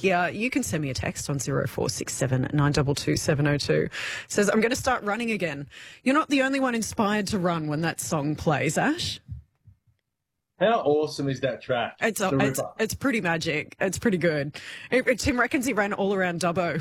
here. You can send me a text on 0467 922 702. Says, I'm going to start running again. You're not the only one inspired to run when that song plays, Ash. How awesome is that track? It's pretty magic. It's pretty good. Tim reckons he ran all around Dubbo.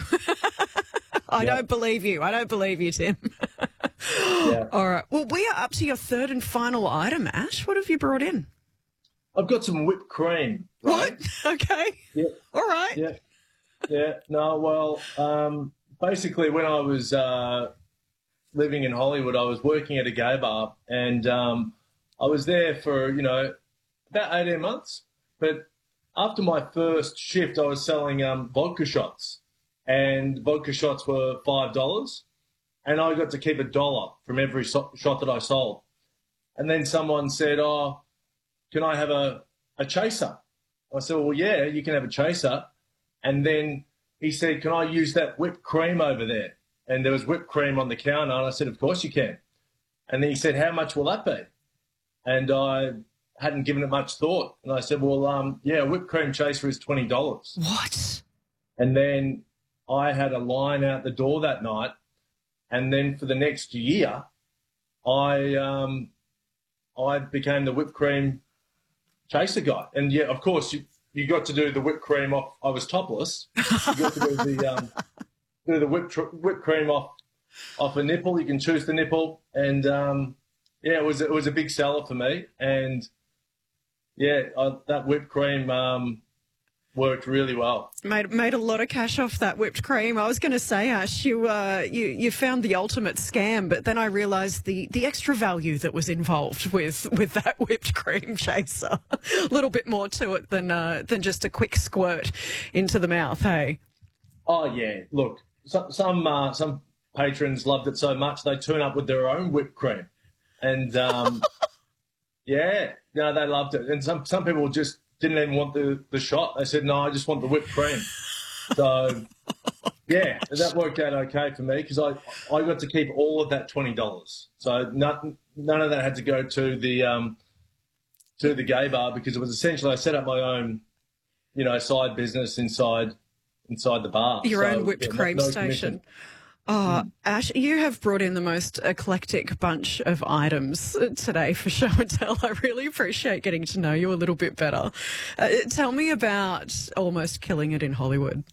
I don't believe you. I don't believe you, Tim. Yeah. All right. Well, we are up to your third and final item, Ash. What have you brought in? I've got some whipped cream. Right? What? Okay. Yeah. All right. Yeah. Yeah. No, well, basically when I was living in Hollywood, I was working at a gay bar, and I was there for, about 18 months. But after my first shift, I was selling vodka shots, and vodka shots were $5, and I got to keep $1 from every shot that I sold. And then someone said, "Oh, can I have a chaser?" I said, "Well, yeah, you can have a chaser." And then he said, "Can I use that whipped cream over there?" And there was whipped cream on the counter, and I said, "Of course you can." And then he said, "How much will that be?" And I hadn't given it much thought. And I said, "Well, yeah, whipped cream chaser is $20. What? And then I had a line out the door that night. And then for the next year, I became the whipped cream chaser guy. And, yeah, of course, you got to do the whipped cream off. I was topless. You got to do the whipped cream off a nipple. You can choose the nipple. And, yeah, it was a big seller for me. And, yeah, that whipped cream worked really well. Made a lot of cash off that whipped cream. I was going to say, Ash, you found the ultimate scam, but then I realised the extra value that was involved with that whipped cream chaser. A little bit more to it than just a quick squirt into the mouth. Hey. Oh yeah, look, some patrons loved it so much they turn up with their own whipped cream, and yeah, no, they loved it. And some people just didn't even want the shot. They said, "No, I just want the whipped cream." So, yeah, that worked out okay for me because I got to keep all of that $20. So none of that had to go to the gay bar because it was essentially I set up my own, side business inside the bar. Your own whipped cream station. Oh, Ash, you have brought in the most eclectic bunch of items today for Show and Tell. I really appreciate getting to know you a little bit better. Tell me about Almost Killing It in Hollywood.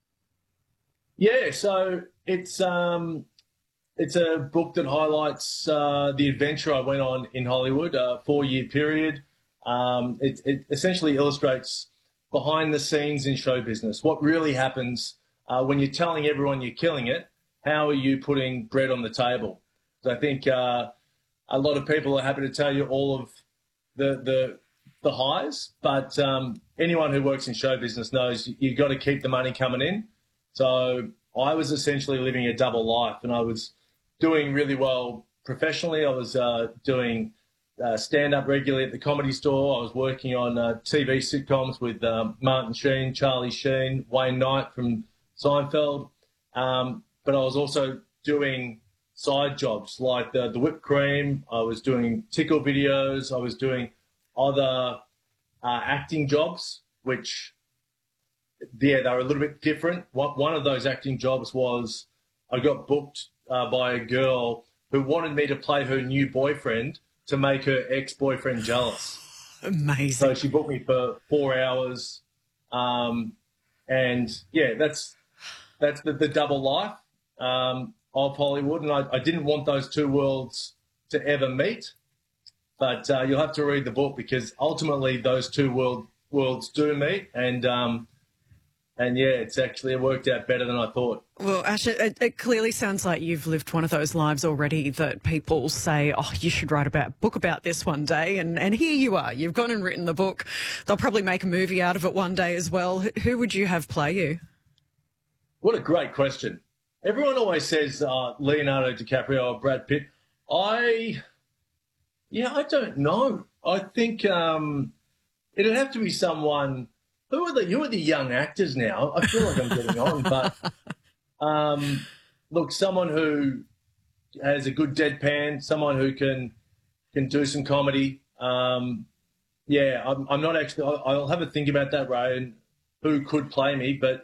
Yeah, so it's a book that highlights the adventure I went on in Hollywood, a 4-year period. It essentially illustrates behind the scenes in show business, what really happens when you're telling everyone you're killing it. How are you putting bread on the table? So I think a lot of people are happy to tell you all of the highs, but anyone who works in show business knows you've got to keep the money coming in. So I was essentially living a double life, and I was doing really well professionally. I was doing stand-up regularly at the Comedy Store. I was working on TV sitcoms with Martin Sheen, Charlie Sheen, Wayne Knight from Seinfeld. But I was also doing side jobs like the whipped cream. I was doing tickle videos. I was doing other acting jobs, which, yeah, they were a little bit different. One of those acting jobs was I got booked by a girl who wanted me to play her new boyfriend to make her ex-boyfriend jealous. Amazing. So she booked me for 4 hours. And, yeah, that's the double life of Hollywood, and I didn't want those two worlds to ever meet, but you'll have to read the book because ultimately those two worlds do meet, and yeah, it worked out better than I thought. Well, Ash, it clearly sounds like you've lived one of those lives already that people say, "Oh, you should write a book about this one day," and here you are. You've gone and written the book. They'll probably make a movie out of it one day as well. Who would you have play you? What a great question. Everyone always says Leonardo DiCaprio or Brad Pitt. I don't know. I think it'd have to be someone. Who are the young actors now? I feel like I'm getting on, but look, someone who has a good deadpan, someone who can do some comedy. Yeah, I'm not actually. I'll have a think about that, Ray, and who could play me, but